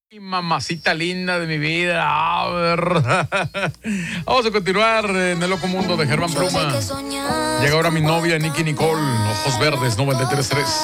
Mamacita linda de mi vida. A ver. Vamos a continuar en el loco mundo de Germán Pluma. Llega ahora mi novia Nicky Nicole, Ojos Verdes 93.3.